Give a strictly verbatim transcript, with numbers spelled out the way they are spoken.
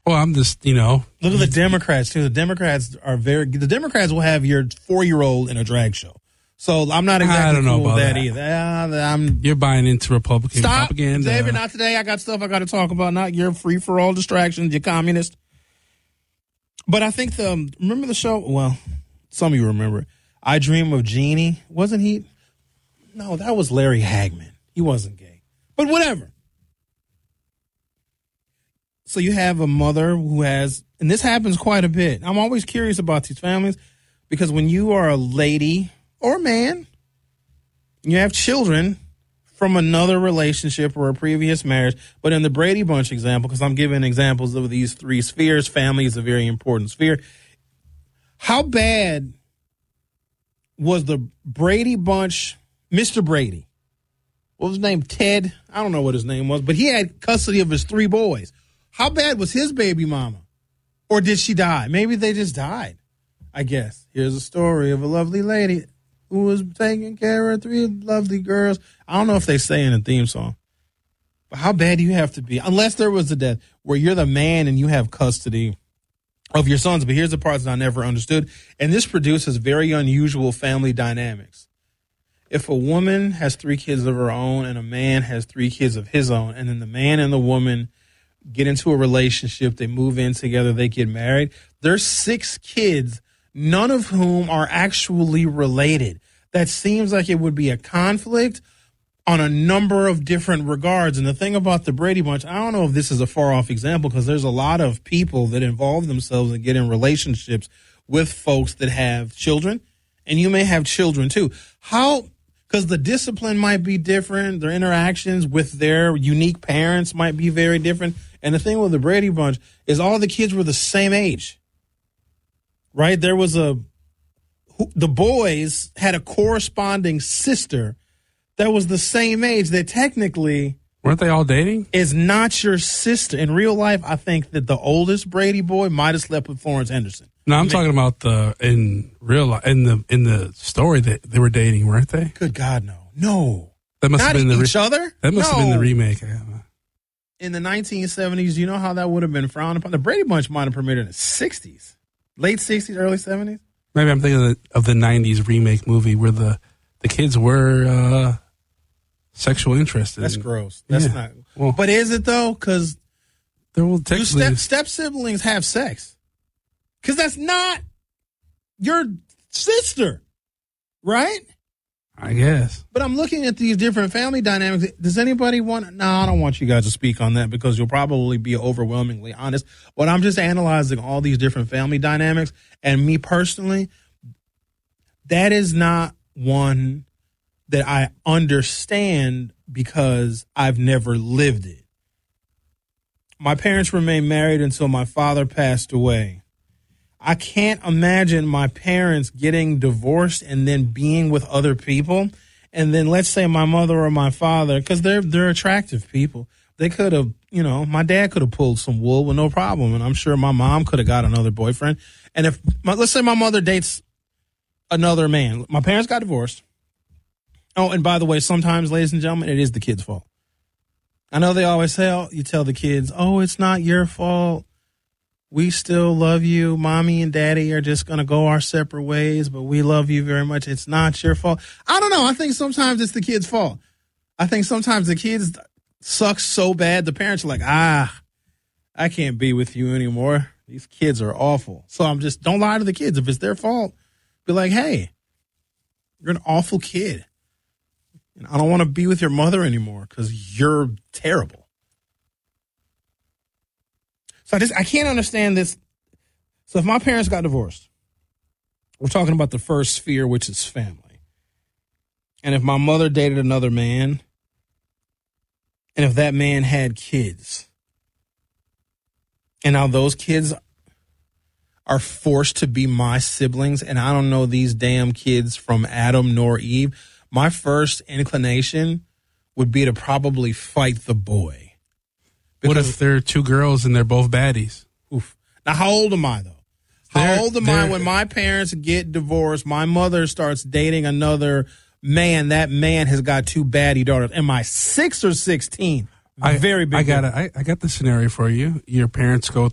Well, I'm just, you know. Look at the Democrats, too. The Democrats are very, the Democrats will have your four-year-old in a drag show. So I'm not exactly I don't know cool about with that, that. either. Uh, I'm, You're buying into Republican Stop, propaganda. David, not today. I got stuff I got to talk about. Not your free-for-all distractions, you communist. But I think the, remember the show? Well, some of you remember. I Dream of Jeannie. Wasn't he? No, that was Larry Hagman. He wasn't gay. But whatever. So you have a mother who has, and this happens quite a bit. I'm always curious about these families because when you are a lady or a man, you have children from another relationship or a previous marriage. But in the Brady Bunch example, because I'm giving examples of these three spheres, family is a very important sphere. How bad was the Brady Bunch, Mister Brady? What was his name? Ted? I don't know what his name was, but he had custody of his three boys. How bad was his baby mama? Or did she die? Maybe they just died, I guess. Here's a story of a lovely lady who was taking care of three lovely girls. I don't know if they say in a theme song. But how bad do you have to be? Unless there was a death where you're the man and you have custody of your sons. But here's the part that I never understood. And this produces very unusual family dynamics. If a woman has three kids of her own and a man has three kids of his own, and then the man and the woman get into a relationship, they move in together, they get married, there's six kids, none of whom are actually related. That seems like it would be a conflict on a number of different regards. And the thing about the Brady Bunch, I don't know if this is a far-off example because there's a lot of people that involve themselves and get in relationships with folks that have children, and you may have children too. How... Because the discipline might be different. Their interactions with their unique parents might be very different. And the thing with the Brady Bunch is all the kids were the same age, right? There was a, the boys had a corresponding sister that was the same age that technically. Weren't they all dating? Is not your sister. In real life, I think that the oldest Brady boy might have slept with Florence Henderson. No, I'm talking about the in real life, in the in the story that they were dating, weren't they? Good God, no, no. That must Not have been the each re- other. That must no. have been the remake. In the nineteen seventies, you know how that would have been frowned upon. The Brady Bunch might have premiered in the sixties, late sixties, early seventies. Maybe I'm thinking of the, of the nineties remake movie where the the kids were uh, sexual interested. That's gross. That's yeah. not. Well, but is it though? Because do step step siblings have sex? Because that's not your sister, right? I guess. But I'm looking at these different family dynamics. Does anybody want? No, I don't want you guys to speak on that because you'll probably be overwhelmingly honest. But I'm just analyzing all these different family dynamics, and me personally, that is not one that I understand because I've never lived it. My parents remained married until my father passed away. I can't imagine my parents getting divorced and then being with other people. And then let's say my mother or my father, because they're they're attractive people. They could have, you know, my dad could have pulled some wool with no problem. And I'm sure my mom could have got another boyfriend. And if, my, let's say my mother dates another man. My parents got divorced. Oh, and by the way, sometimes, ladies and gentlemen, it is the kid's fault. I know they always say, oh, you tell the kids, oh, it's not your fault. We still love you. Mommy and daddy are just going to go our separate ways, but we love you very much. It's not your fault. I don't know. I think sometimes it's the kid's fault. I think sometimes the kids suck so bad. The parents are like, ah, I can't be with you anymore. These kids are awful. So I'm just, don't lie to the kids. If it's their fault, be like, hey, you're an awful kid. And I don't want to be with your mother anymore because you're terrible. So I just, I can't understand this. So if my parents got divorced, we're talking about the first sphere, which is family. And if my mother dated another man, and if that man had kids, and now those kids are forced to be my siblings, and I don't know these damn kids from Adam nor Eve, my first inclination would be to probably fight the boy. What if they're two girls and they're both baddies? Oof. Now, how old am I, though? How they're, old am I when my parents get divorced, my mother starts dating another man, that man has got two baddie daughters? Am I six or sixteen? I, Very big. I got I, I got the scenario for you. Your parents go